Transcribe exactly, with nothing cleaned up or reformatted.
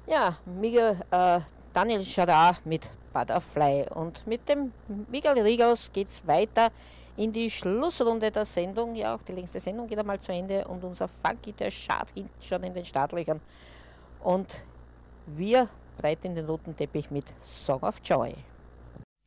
Ja, Miguel, äh, Daniel Schadar mit Butterfly. Und mit dem Miguel Rigaus geht's weiter in die Schlussrunde der Sendung. Ja, auch die längste Sendung geht einmal zu Ende und unser Funky, der Schad hinten schon in den Startlöchern. Und wir breiten den roten Teppich mit Song of Joy.